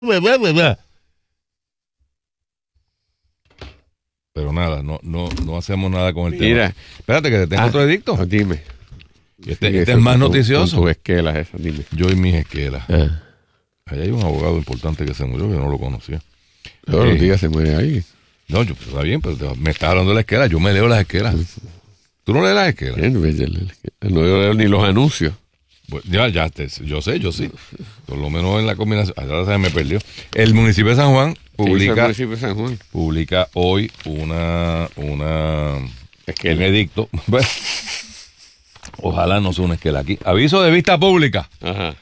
Pero nada, no hacemos nada con el tema. Mira. Espérate que te tengo otro edicto. Dime. Este es más noticioso. Con tus esquelas esas, dime. Yo y mis esquelas. Ahí hay un abogado importante que se murió, que no lo conocía. Todos los días se muere ahí. No, está bien, pero me está hablando de la esquela. Yo me leo las esquelas. ¿Tú no lees las esquelas? No leo ni los anuncios. Pues yo sí. Por lo menos en la combinación. Ahora se me perdió. El municipio de San Juan publica hoy un edicto. Ojalá no sea una esquela aquí. Aviso de vista pública. Ajá.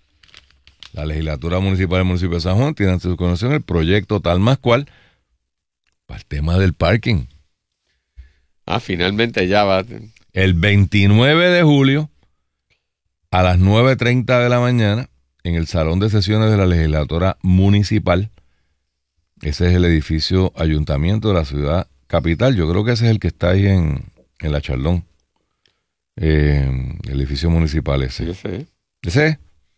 La legislatura municipal del municipio de San Juan tiene ante su conexión el proyecto tal más cual para el tema del parking. Finalmente ya va. El 29 de julio a las 9:30 de la mañana en el salón de sesiones de la legislatura municipal. Ese es el edificio ayuntamiento de la ciudad capital. Yo creo que ese es el que está ahí en la Chaldón. El edificio municipal ese. ¿Ese?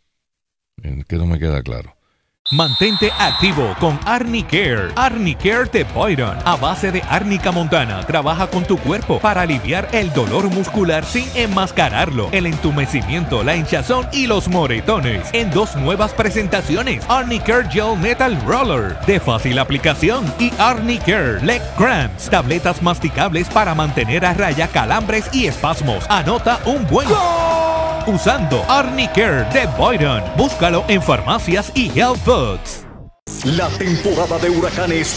Que no me queda claro. Mantente activo con Arnie Care. Arnie Care de Boyron, a base de árnica montana, trabaja con tu cuerpo para aliviar el dolor muscular sin enmascararlo, el entumecimiento, la hinchazón y los moretones. En 2 nuevas presentaciones: Arnie Care Gel Metal Roller, de fácil aplicación, y Arnie Care Leg Cramps, tabletas masticables para mantener a raya calambres y espasmos. Anota un buen usando Arnie Care de Boyron. Búscalo en farmacias y health foods. La temporada de huracanes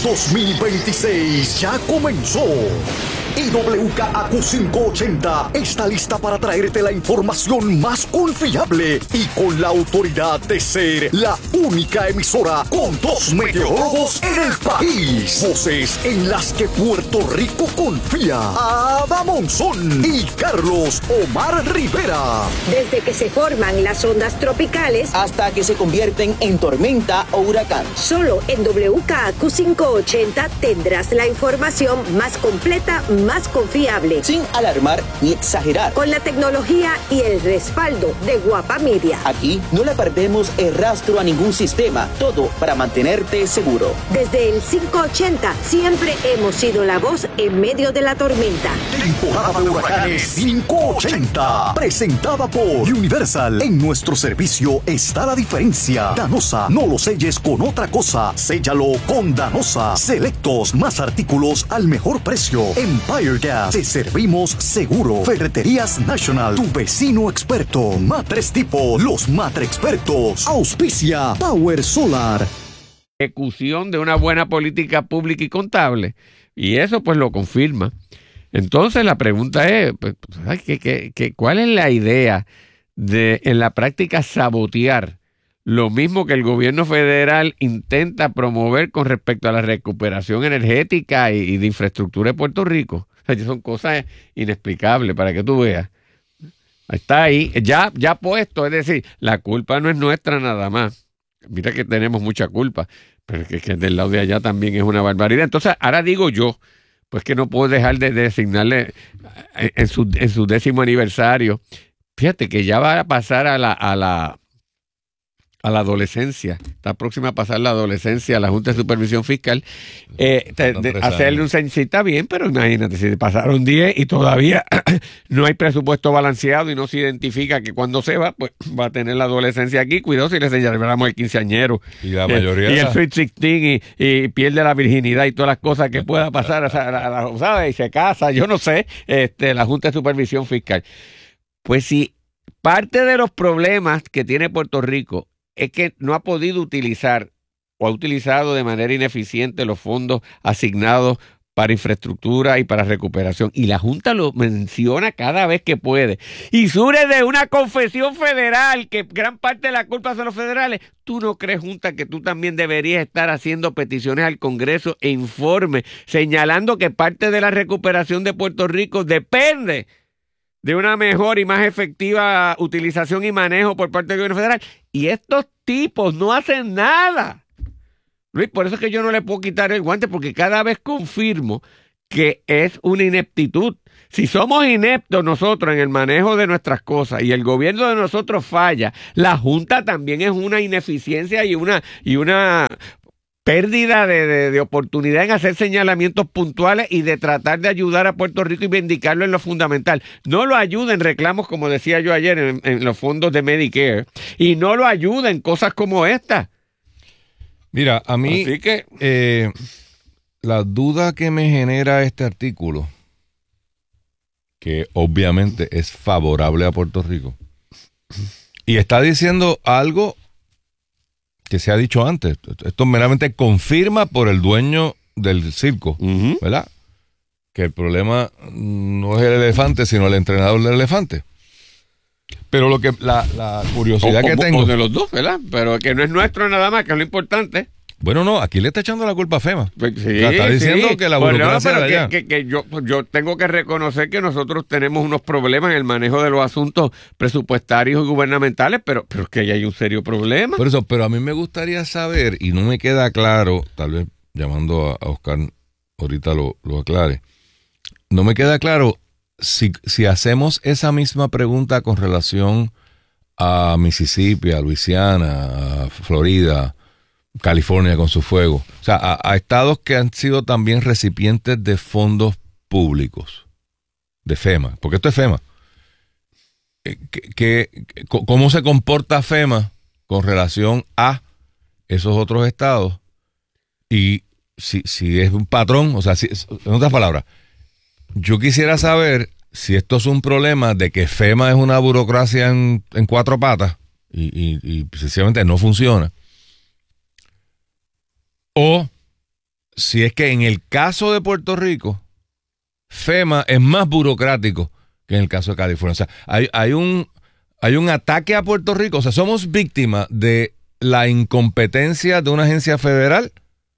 2026 ya comenzó. Y WKAQ 580 está lista para traerte la información más confiable y con la autoridad de ser la única emisora con 2 meteorólogos en el país. Voces en las que Puerto Rico confía. Ada Monzón y Carlos Omar Rivera. Desde que se forman las ondas tropicales hasta que se convierten en tormenta o huracán. Solo en WKAQ 580 tendrás la información más completa, más confiable, sin alarmar ni exagerar, con la tecnología y el respaldo de Guapa Media. Aquí no le perdemos el rastro a ningún sistema, todo para mantenerte seguro. Desde el 580 siempre hemos sido la voz en medio de la tormenta. Temporada de huracanes 580, presentada por Universal. En nuestro servicio está la diferencia. Danosa, no lo selles con otra cosa, séllalo con Danosa. Selectos, más artículos al mejor precio. Empire Gas, te servimos seguro. Ferreterías National, tu vecino experto. Matres Tipo, los Matre Expertos. Auspicia Power Solar. Ejecución de una buena política pública y contable. Y eso pues lo confirma. Entonces la pregunta es, pues, ¿cuál es la idea de en la práctica sabotear lo mismo que el gobierno federal intenta promover con respecto a la recuperación energética y de infraestructura de Puerto Rico? O sea, son cosas inexplicables para que tú veas. Está ahí, ya puesto, es decir, la culpa no es nuestra nada más. Mira que tenemos mucha culpa, pero que del lado de allá también es una barbaridad. Entonces, ahora digo yo, pues que no puedo dejar de designarle en su 10º aniversario. Fíjate que ya va a pasar a la adolescencia, está próxima a pasar la adolescencia a la Junta de Supervisión Fiscal, hacerle un censo está bien, pero imagínate, si pasaron 10 y todavía no hay presupuesto balanceado y no se identifica que cuando se va, pues va a tener la adolescencia aquí, cuidado si le señalamos el quinceañero y la mayoría y el Sweet 16 y pierde la virginidad y todas las cosas que pueda pasar, o sea, ¿sabes? Y se casa, yo no sé, la Junta de Supervisión Fiscal. Pues si parte de los problemas que tiene Puerto Rico es que no ha podido utilizar o ha utilizado de manera ineficiente los fondos asignados para infraestructura y para recuperación. Y la Junta lo menciona cada vez que puede. Y surge de una confesión federal que gran parte de la culpa son los federales. ¿Tú no crees, Junta, que tú también deberías estar haciendo peticiones al Congreso e informes señalando que parte de la recuperación de Puerto Rico depende de una mejor y más efectiva utilización y manejo por parte del gobierno federal? Y estos tipos no hacen nada. Luis, por eso es que yo no le puedo quitar el guante, porque cada vez confirmo que es una ineptitud. Si somos ineptos nosotros en el manejo de nuestras cosas y el gobierno de nosotros falla, la Junta también es una ineficiencia y una pérdida de oportunidad en hacer señalamientos puntuales y de tratar de ayudar a Puerto Rico y vindicarlo en lo fundamental. No lo ayuda en reclamos, como decía yo ayer, en los fondos de Medicare, y no lo ayuda en cosas como esta. Mira, a mí Así que la duda que me genera este artículo, que obviamente es favorable a Puerto Rico, y está diciendo algo que se ha dicho antes. Esto meramente confirma por el dueño del circo, ¿verdad? Que el problema no es el elefante, sino el entrenador del elefante. Pero lo que la curiosidad que tengo... O de los dos, ¿verdad? Pero que no es nuestro nada más, que es lo importante. Bueno, no, aquí le está echando la culpa a FEMA. Sí, está diciendo que la burocracia de allá. Que yo tengo que reconocer que nosotros tenemos unos problemas en el manejo de los asuntos presupuestarios y gubernamentales, pero es que ahí hay un serio problema. Por eso, pero a mí me gustaría saber, y no me queda claro, tal vez llamando a Oscar ahorita lo aclare, no me queda claro si hacemos esa misma pregunta con relación a Mississippi, a Luisiana, a Florida, California con su fuego, o sea, a estados que han sido también recipientes de fondos públicos, de FEMA, porque esto es FEMA. ¿Cómo se comporta FEMA con relación a esos otros estados? Y si es un patrón, o sea, en otras palabras, yo quisiera saber si esto es un problema de que FEMA es una burocracia en cuatro patas y sencillamente no funciona. O si es que en el caso de Puerto Rico, FEMA es más burocrático que en el caso de California. O sea, hay un ataque a Puerto Rico. O sea, somos víctimas de la incompetencia de una agencia federal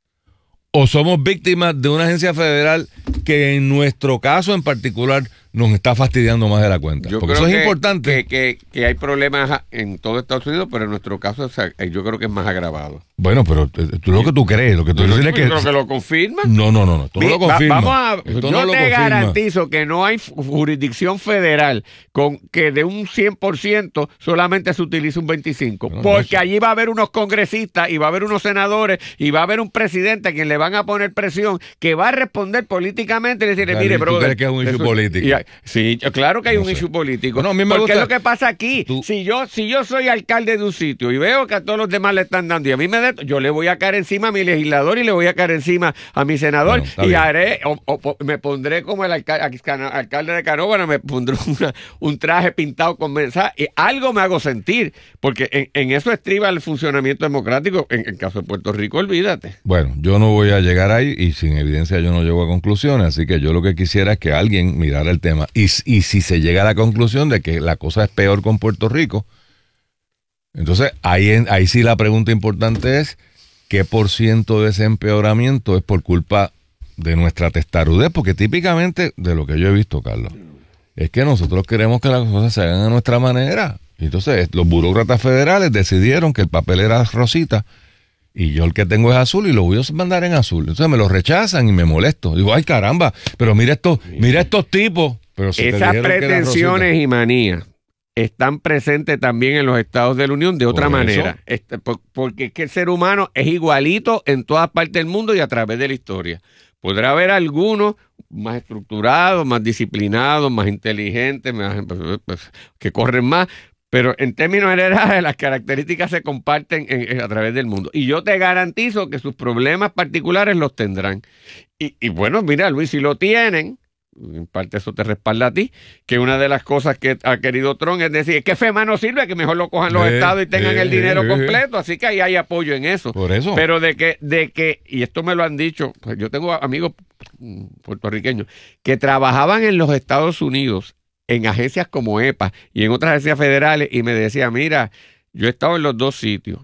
o somos víctimas de una agencia federal que en nuestro caso en particular nos está fastidiando más de la cuenta. Yo porque creo eso es importante. Que hay problemas en todo Estados Unidos, pero en nuestro caso o sea, yo creo que es más agravado. Bueno, pero tú lo que tú crees, lo que tú dices es que... Creo que lo confirma. No, tú no lo confirmas. Yo te garantizo que no hay jurisdicción federal con que de un 100% solamente se utilice un 25%. Porque allí va a haber unos congresistas y va a haber unos senadores y va a haber un presidente a quien le van a poner presión que va a responder políticamente y decirle, mire, brother... ¿Tú crees que es un issue político? Sí, claro que hay un issue político. No, a mí me porque gusta... es lo que pasa aquí. Si yo soy alcalde de un sitio y veo que a todos los demás le están dando y a mí yo le voy a caer encima a mi legislador y le voy a caer encima a mi senador y haré, me pondré como el alcalde de Canóvana, me pondré un traje pintado con mensaje y algo me hago sentir, porque en eso estriba el funcionamiento democrático. En el caso de Puerto Rico, olvídate. Bueno, yo no voy a llegar ahí y sin evidencia yo no llego a conclusiones, así que yo lo que quisiera es que alguien mirara el tema y si se llega a la conclusión de que la cosa es peor con Puerto Rico, entonces ahí sí la pregunta importante es ¿qué % de ese empeoramiento es por culpa de nuestra testarudez? Porque típicamente, de lo que yo he visto, Carlos, es que nosotros queremos que las cosas se hagan a nuestra manera. Entonces, los burócratas federales decidieron que el papel era rosita y yo el que tengo es azul y lo voy a mandar en azul. Entonces me lo rechazan y me molesto. Digo, ay caramba, pero mira estos tipos. Pero si esas pretensiones y manías están presentes también en los estados de la Unión de otra manera. Porque es que el ser humano es igualito en todas partes del mundo y a través de la historia. Podrá haber algunos más estructurados, más disciplinados, más inteligentes, que corren más, pero en términos generales las características se comparten a través del mundo. Y yo te garantizo que sus problemas particulares los tendrán. Y bueno, mira, Luis, si lo tienen... En parte eso te respalda a ti, que una de las cosas que ha querido Trump es decir, que FEMA no sirve, que mejor lo cojan los estados y tengan el dinero completo, así que ahí hay apoyo en eso. Por eso. Pero de que, y esto me lo han dicho, pues yo tengo amigos puertorriqueños que trabajaban en los Estados Unidos en agencias como EPA y en otras agencias federales y me decía, mira, yo he estado en los dos sitios.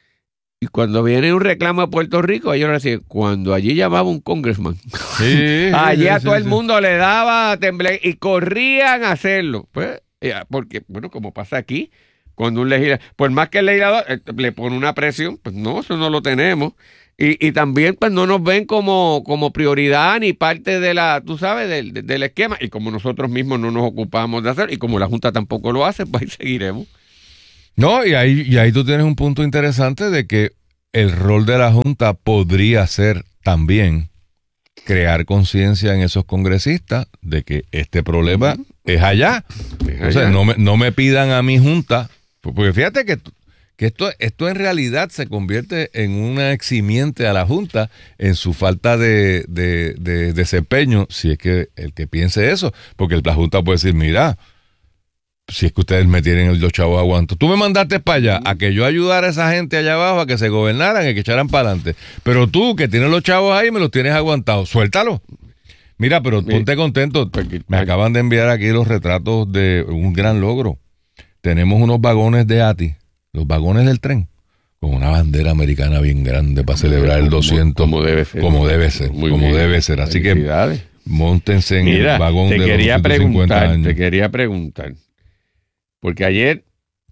Y cuando viene un reclamo a Puerto Rico, ellos decían, cuando allí llamaba un congressman, allí a todo el mundo le daba temblor y corrían a hacerlo. Pues, porque, bueno, como pasa aquí, Cuando un legislador, por más que el legislador le pone una presión, pues no, eso no lo tenemos. Y también pues no nos ven como prioridad ni parte de la, tú sabes, del esquema. Y como nosotros mismos no nos ocupamos de hacer, y como la Junta tampoco lo hace, pues ahí seguiremos. No, y ahí tú tienes un punto interesante de que el rol de la Junta podría ser también crear conciencia en esos congresistas de que este problema es allá. O sea, no me pidan a mi Junta, porque fíjate que esto en realidad se convierte en una eximiente a la Junta en su falta de desempeño, si es que el que piense eso, porque la Junta puede decir, mira, si es que ustedes me tienen los chavos aguanto. Tú me mandaste para allá a que yo ayudara a esa gente allá abajo a que se gobernaran y que echaran para adelante. Pero tú, que tienes los chavos ahí, me los tienes aguantados. Suéltalo. Mira, pero ponte contento. Me acaban de enviar aquí los retratos de un gran logro. Tenemos unos vagones de ATI, los vagones del tren, con una bandera americana bien grande para celebrar el 200. Como debe ser. Como debe ser. Así que móntense en el vagón de los 250 años. Te quería preguntar. Porque ayer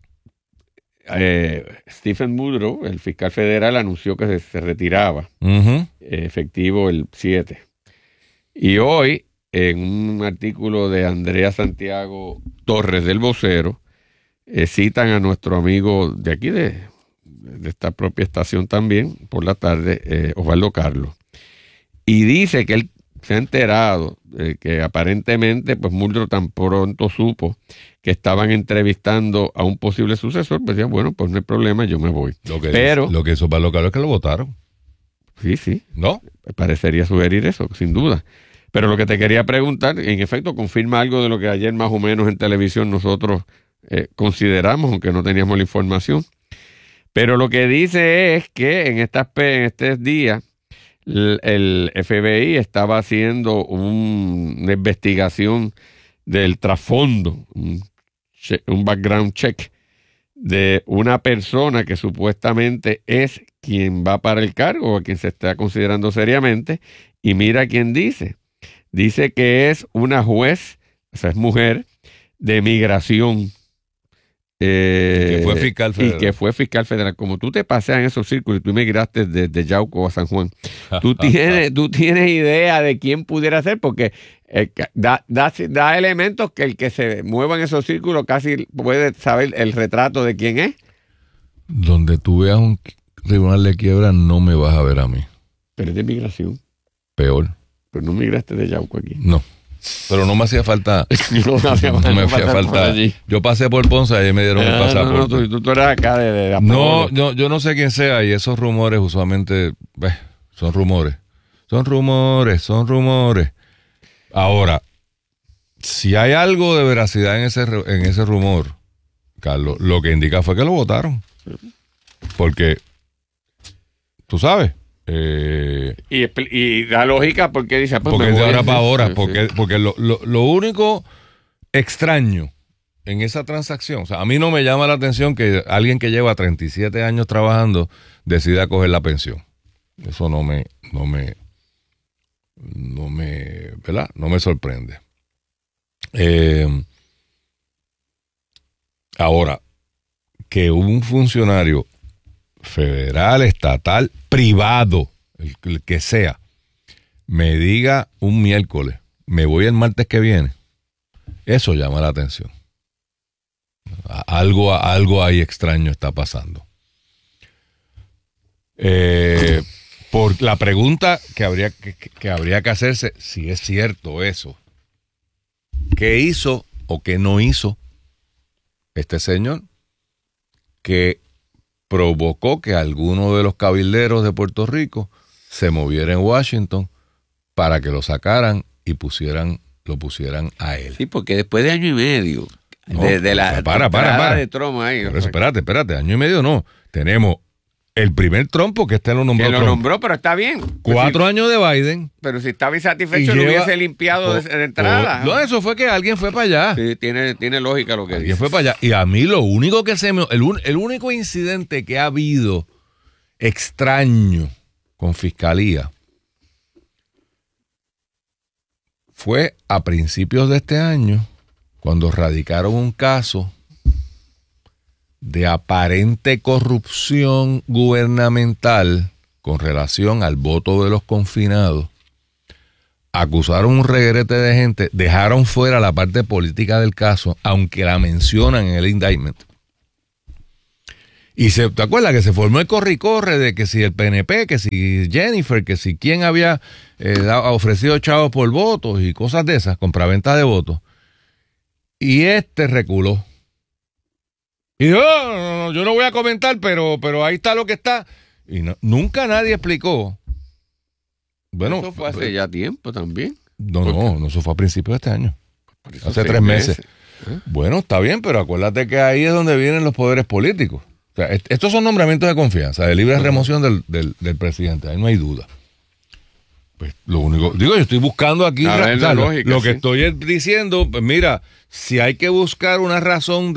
Stephen Muldrow, el fiscal federal, anunció que se retiraba, efectivo el 7. Y hoy, en un artículo de Andrea Santiago Torres del Vocero, citan a nuestro amigo de aquí, de esta propia estación también, por la tarde, Osvaldo Carlos. Y dice que él se ha enterado que aparentemente pues Muldrow tan pronto supo que estaban entrevistando a un posible sucesor, pues decía, bueno, pues no hay problema, yo me voy. Lo que hizo Pablo Carlos es que lo votaron. Sí. ¿No? Parecería sugerir eso, sin duda. Pero lo que te quería preguntar, en efecto, confirma algo de lo que ayer más o menos en televisión nosotros consideramos, aunque no teníamos la información. Pero lo que dice es que en estos días el FBI estaba haciendo una investigación del trasfondo, un background check de una persona que supuestamente es quien va para el cargo o a quien se está considerando seriamente, y mira quién dice que es una juez, o sea, es mujer de migración. Que fue fiscal federal. Y que fue fiscal federal. Como tú te paseas en esos círculos y tú migraste desde Yauco a San Juan, tú tienes idea de quién pudiera ser, porque da elementos que el que se mueva en esos círculos casi puede saber el retrato de quién es. Donde tú veas un tribunal de quiebra, no me vas a ver a mí. Pero es de migración. Peor. Pero no migraste de Yauco aquí. No. Pero no me hacía falta. No me hacía falta. Yo pasé por Ponce y ahí me dieron el pasaporte. No, tú eres acá de No, yo no sé quién sea, y esos rumores usualmente son rumores. Son rumores. Ahora, si hay algo de veracidad en ese rumor, Carlos, lo que indica fue que lo votaron. Porque, tú sabes. Y da lógica porque dice, pues porque de ahora para ahora, porque lo único extraño en esa transacción, o sea, a mí no me llama la atención que alguien que lleva 37 años trabajando decida coger la pensión. Eso no me ¿verdad? No me sorprende. Ahora, que un funcionario federal, estatal, privado, el que sea, me diga un miércoles, me voy el martes que viene, eso llama la atención. Algo ahí extraño está pasando. Por la pregunta que habría que hacerse, si es cierto eso, ¿qué hizo o qué no hizo este señor que provocó que alguno de los cabilderos de Puerto Rico se moviera en Washington para que lo sacaran y lo pusieran a él? Sí, porque después de año y medio de la entrada de Trump ahí. Pero espérate, año y medio no. Tenemos el primer Trump, porque este lo nombró. Que lo nombró, pero está bien. 4 años de Biden. Pero si estaba insatisfecho, lo hubiese limpiado de entrada. No, eso fue que alguien fue para allá. Sí, tiene lógica lo que dice. Alguien fue para allá. Y a mí lo único que el único incidente que ha habido extraño con fiscalía fue a principios de este año, cuando radicaron un caso de aparente corrupción gubernamental con relación al voto de los confinados. Acusaron un reguerete de gente, dejaron fuera la parte política del caso, aunque la mencionan en el indictment. Y ¿te acuerdas que se formó el corre y corre de que si el PNP, que si Jennifer, que si quién había ofrecido chavos por votos y cosas de esas, compraventa de votos? Y reculó. Y dijo, no, yo no voy a comentar, pero ahí está lo que está. Y nunca nadie explicó. Bueno, eso fue hace ya tiempo también. No, eso fue a principios de este año. Hace 3 meses. Bueno, está bien, pero acuérdate que ahí es donde vienen los poderes políticos. O sea, estos son nombramientos de confianza, de libre remoción del presidente, ahí no hay duda. Pues lo único, yo estoy buscando aquí lógica, lo que estoy diciendo, pues mira, si hay que buscar una razón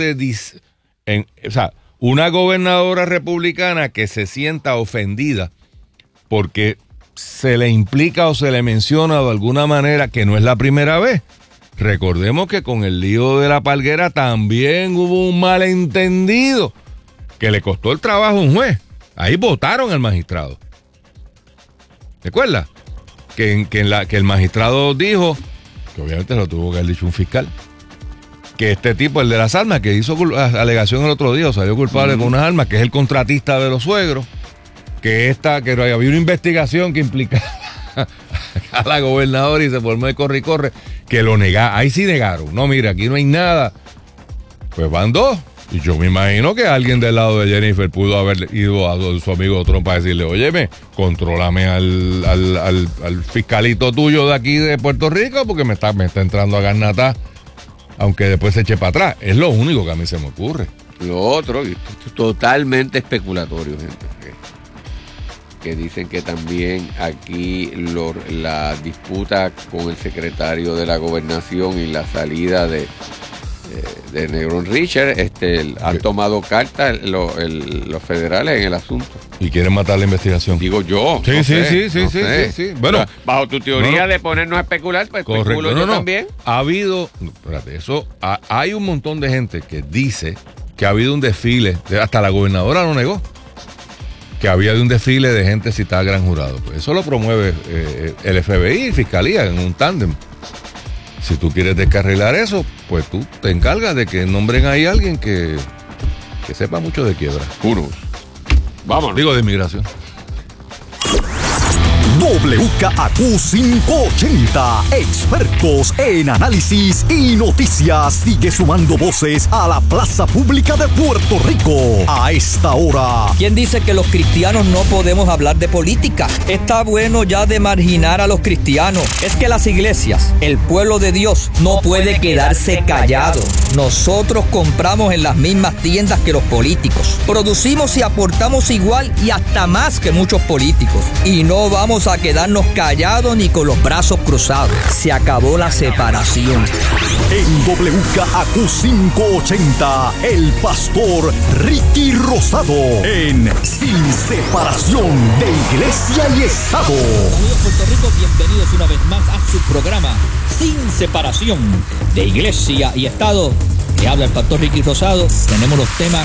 una gobernadora republicana que se sienta ofendida porque se le implica o se le menciona de alguna manera, que no es la primera vez. Recordemos que con el lío de la Palguera también hubo un malentendido que le costó el trabajo a un juez. Ahí votaron al magistrado. ¿Recuerdas? Que el magistrado dijo, que obviamente lo tuvo que haber dicho un fiscal, que este tipo, el de las armas, que hizo alegación el otro día, salió culpable con unas armas, que es el contratista de los suegros, que había una investigación que implicaba a la gobernadora y se formó el corre y corre, que lo negaron. Ahí sí negaron. No, mira, aquí no hay nada. Pues van 2. Y yo me imagino que alguien del lado de Jennifer pudo haber ido a su amigo Trump para decirle, óyeme, contrólame al fiscalito tuyo de aquí de Puerto Rico porque me está entrando a garnata, aunque después se eche para atrás. Es lo único que a mí se me ocurre. Lo otro, totalmente especulatorio, gente. Que dicen que también aquí la disputa con el secretario de la Gobernación y la salida de Negrón Richard, han tomado cartas los federales en el asunto. Y quieren matar la investigación. Digo yo. Sí. Bueno, bajo tu teoría de ponernos a especular, pues especulo yo también. Ha habido, hay un montón de gente que dice que ha habido un desfile, hasta la gobernadora lo negó, que había un desfile de gente citada al gran jurado. Pues eso lo promueve el FBI y Fiscalía en un tándem. Si tú quieres descarrilar eso, pues tú te encargas de que nombren ahí a alguien que sepa mucho de quiebra. Vámonos. Digo, de inmigración. WKAQ 580, expertos en análisis y noticias, sigue sumando voces a la plaza pública de Puerto Rico. A esta hora, ¿quién dice que los cristianos no podemos hablar de política? Está bueno ya de marginar a los cristianos. Es que las iglesias, el pueblo de Dios, no puede quedarse callado. Nosotros compramos en las mismas tiendas que los políticos. Producimos y aportamos igual y hasta más que muchos políticos. Y no vamos a quedarnos callados ni con los brazos cruzados. Se acabó la separación. En WKAQ 580, el pastor Ricky Rosado en Sin Separación de Iglesia y Estado. Saludos Puerto Rico, bienvenidos una vez más a su programa Sin Separación de Iglesia y Estado. Le habla el pastor Ricky Rosado. Tenemos los temas,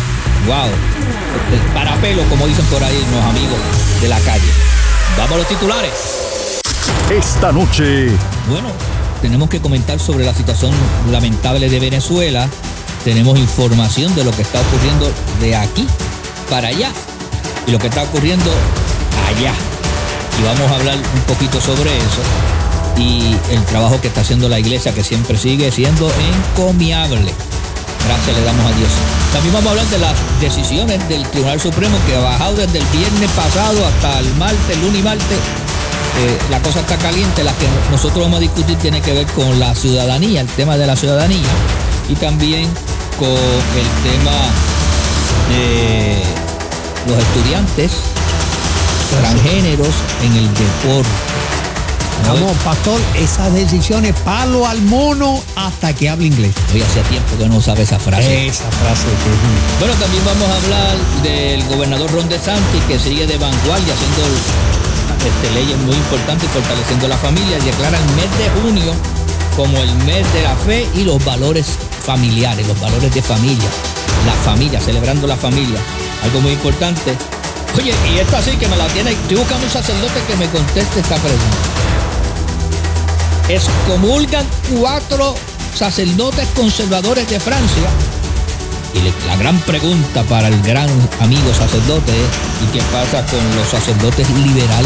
para pelo, como dicen por ahí los amigos de la calle. Vamos a los titulares. Esta noche, bueno, tenemos que comentar sobre la situación lamentable de Venezuela. Tenemos información de lo que está ocurriendo de aquí para allá y lo que está ocurriendo allá. Y vamos a hablar un poquito sobre eso y el trabajo que está haciendo la iglesia, que siempre sigue siendo encomiable. Gracias le damos a Dios. También vamos a hablar de las decisiones del Tribunal Supremo, que ha bajado desde el viernes pasado hasta el martes, lunes y martes. La cosa está caliente. La que nosotros vamos a discutir tiene que ver con la ciudadanía, el tema de la ciudadanía, y también con el tema de los estudiantes transgéneros en el deporte. Vamos, pastor, esas decisiones, palo al mono hasta que hable inglés. Oye, hacía tiempo que no sabe esa frase. Esa frase. Bueno, también vamos a hablar del gobernador Ron DeSantis, que sigue de vanguardia haciendo leyes muy importantes y fortaleciendo la familia. Declara el mes de junio como el mes de la fe y los valores familiares, los valores de familia. La familia, celebrando la familia. Algo muy importante. Oye, y esta sí que me la tiene. Estoy buscando un sacerdote que me conteste esta pregunta. Excomulgan 4 sacerdotes conservadores de Francia. Y la gran pregunta para el gran amigo sacerdote es: ¿y qué pasa con los sacerdotes liberales